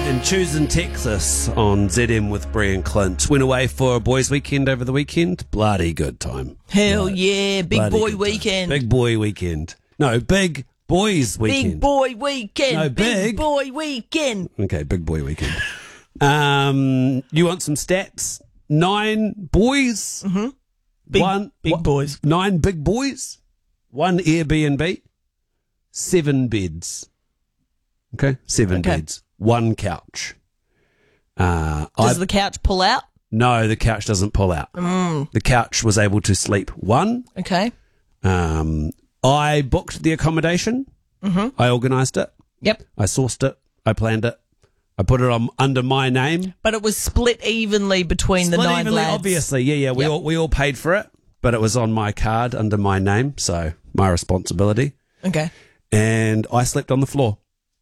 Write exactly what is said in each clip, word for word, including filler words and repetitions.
in Choosing Texas on Z M with Bree and Clint. Went away for a boys' weekend over the weekend. Bloody good time. Hell Bloody, yeah, big bloody boy good time. weekend. Big boy weekend. No, big boys weekend. Big boy weekend. No, big. big. boy weekend. Okay, big boy weekend. Um, you want some stats? Nine boys. Mm-hmm. Big, one big one- boys. Nine big boys. One Airbnb. Seven beds. Okay, seven Okay. beds. One couch. Uh, Does I, the couch pull out? no, the couch doesn't pull out. Mm. The couch was able to sleep one. Okay. Um, I booked the accommodation. Mm-hmm. I organised it. Yep. I sourced it. I planned it. I put it on under my name. But it was split evenly between the Split nine evenly, lads. obviously. Yeah, yeah. We Yep. all we all paid for it, but it was on my card under my name, so my responsibility. Okay. And I slept on the floor.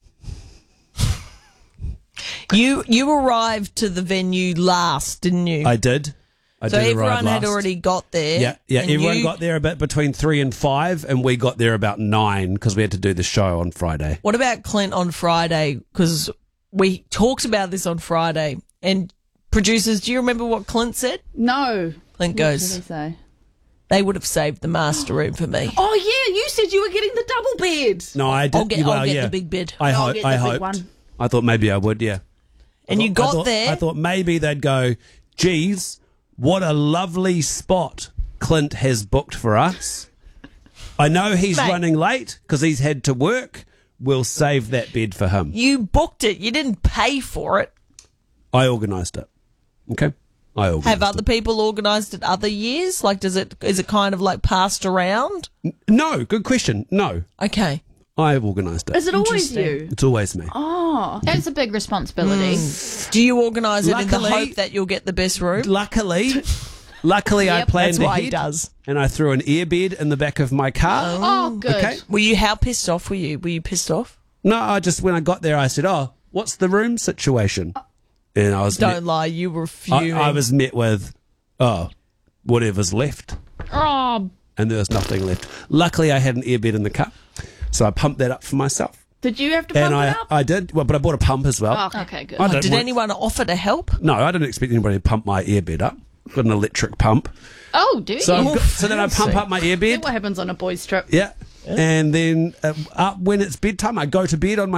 You you arrived to the venue last, didn't you? I did. I so did arrive everyone had last. already got there. Yeah, yeah. and Everyone you- got there about between three and five, and we got there about nine because we had to do the show on Friday. What about Clint on Friday? Because we talked about this on Friday. And producers, do you remember what Clint said? No. Clint What goes, did he say? they would have saved the master room for me. Oh, yeah, you said you were getting the double bed. No, I did. I'll get, well, I'll get yeah. the big bed. I I'll hope. get I the big hoped. one. I thought maybe I would. Yeah. And you I got thought, there. I thought maybe they'd go, geez, what a lovely spot Clint has booked for us. I know he's Mate. running late because he's had to work. We'll save that bed for him. You booked it. You didn't pay for it. I organised it. Okay? I organised Have other it. people organised it other years? Like, does it is it kind of like passed around? No, good question. No, Okay. I have organised it. Is it always Interesting. you? It's always me. Oh. That's a big responsibility. Do you organise it in the Luckily- hope that you'll get the best room? Luckily, luckily I Yep, planned That's why he ahead does. and I threw an airbed in the back of my car. Oh, good. Okay. Were you, how pissed off were you? Were you pissed off? No, I just, when I got there, I said, oh, what's the room situation? And I was Don't met, lie, you were I, fuming. I was met with, oh, whatever's left. Oh, And there was nothing left. Luckily, I had an airbed in the car. So I pumped that up for myself. Did you have to pump and I, it up? I did, well, but I bought a pump as well. Oh, okay, good. I don't Did want- anyone offer to help? No, I didn't expect anybody to pump my airbed up. Got an electric pump. Oh, do you? So, I've got, so then I pump fancy. up my See airbed. what happens on a boys' trip. Yeah. And then uh, up when it's bedtime, I go to bed on my